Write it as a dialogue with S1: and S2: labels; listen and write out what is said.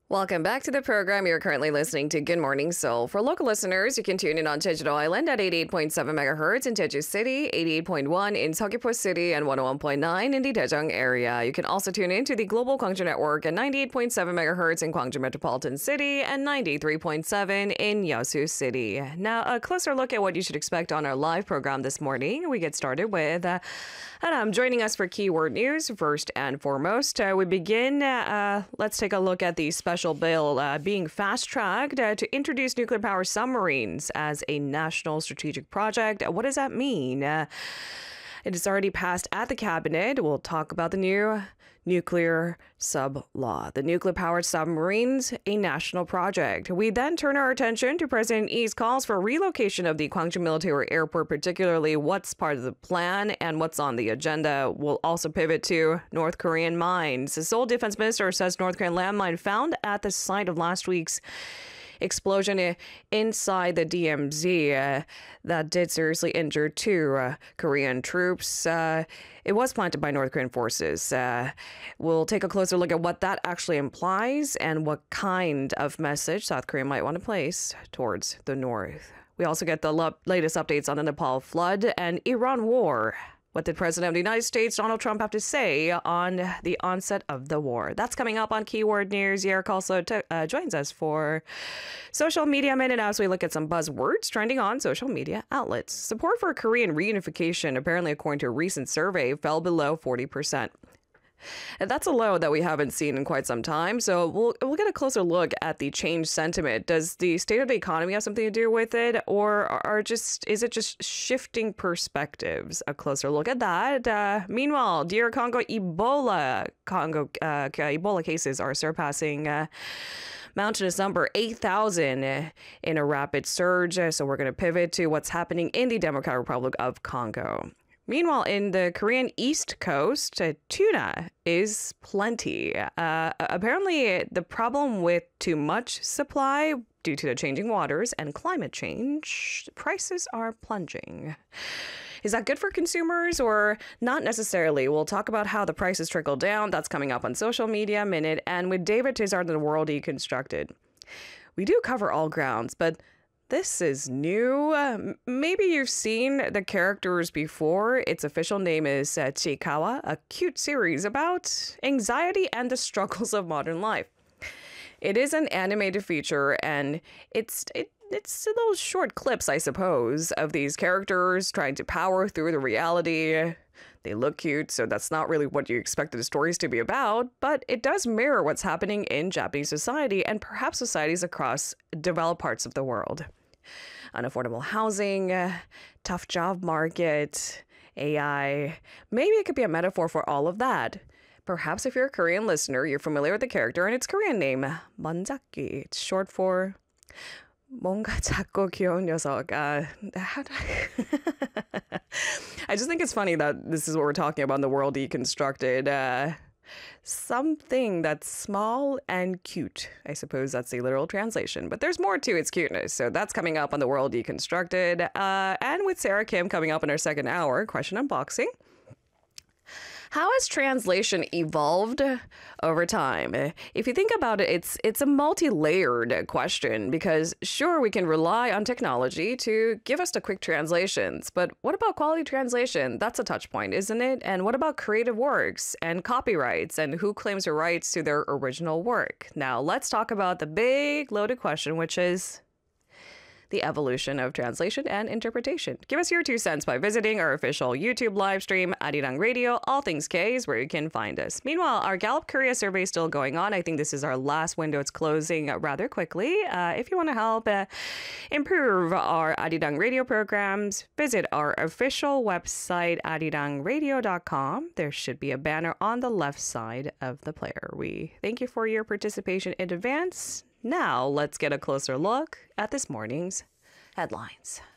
S1: Welcome back to the program. You're currently listening to Good Morning Seoul. For local listeners, you can tune in on Jeju-do Island at 88.7 megahertz in Jeju City, 88.1 in Seogwipo City, and 101.9 in the Daejeong area. You can also tune in to the Global Gwangju Network at 98.7 megahertz in Gwangju Metropolitan City and 93.7 in Yeosu City. Now, a closer look at what you should expect on our live program this morning. We get started with joining us for keyword news. First and foremost, we begin. Let's take a look at the special bill being fast-tracked to introduce nuclear power submarines as a national strategic project. What does that mean? It is already passed at the cabinet. We'll talk about the new nuclear sub law. The nuclear-powered submarines, a national project. We then turn our attention to President Lee's calls for relocation of the Gwangju Military Airport, particularly what's part of the plan and what's on the agenda. We'll also pivot to North Korean mines. The Seoul Defense Minister says North Korean landmine found at the site of last week's explosion inside the DMZ that did seriously injure two Korean troops. It was planted by North Korean forces. We'll take a closer look at what that actually implies and what kind of message South Korea might want to place towards the North. We also get the latest updates on the Nepal flood and Iran war. What did President of the United States, Donald Trump, have to say on the onset of the war? That's coming up on Keyword News. Yerk also joins us for Social Media Minute as we look at some buzzwords trending on social media outlets. Support for Korean reunification, apparently according to a recent survey, fell below 40%. And that's a low that we haven't seen in quite some time. So we'll get a closer look at the changed sentiment. Does the state of the economy have something to do with it, or is it just shifting perspectives? A closer look at that. Meanwhile, DR Congo Ebola cases are surpassing mountainous number 8,000 in a rapid surge. So we're going to pivot to what's happening in the Democratic Republic of Congo. Meanwhile, in the Korean East Coast, tuna is plenty. Apparently, the problem with too much supply due to the changing waters and climate change, prices are plunging. Is that good for consumers or not necessarily? We'll talk about how the prices trickle down. That's coming up on Social Media Minute. And with David Tizard, The World Deconstructed. We do cover all grounds, but this is new. Maybe you've seen the characters before. Its official name is Chikawa, a cute series about anxiety and the struggles of modern life. It is an animated feature, and it's those short clips, I suppose, of these characters trying to power through the reality. They look cute, so that's not really what you expected the stories to be about, but it does mirror what's happening in Japanese society and perhaps societies across developed parts of the world. Unaffordable housing, tough job market, AI. Maybe it could be a metaphor for all of that. Perhaps if you're a Korean listener, you're familiar with the character and its Korean name, Monjaki. It's short for 뭔가 작고 귀여운 녀석. I just think it's funny that this is what we're talking about in The World Deconstructed. Something that's small and cute. I suppose that's the literal translation. But there's more to its cuteness. So that's coming up on The World Deconstructed. And with Sarah Kim coming up in our second hour, question unboxing. How has translation evolved over time? If you think about it, it's a multi-layered question because sure, we can rely on technology to give us the quick translations, but what about quality translation? That's a touch point, isn't it? And what about creative works and copyrights and who claims the rights to their original work? Now, let's talk about the big loaded question, which is the evolution of translation and interpretation. Give us your 2 cents by visiting our official YouTube live stream, Arirang Radio. All Things K is where you can find us. Meanwhile, our Gallup Korea survey is still going on. I think this is our last window. It's closing rather quickly. If you want to help improve our Arirang Radio programs, visit our official website, arirangradio.com. There should be a banner on the left side of the player. We thank you for your participation in advance. Now, let's get a closer look at this morning's headlines.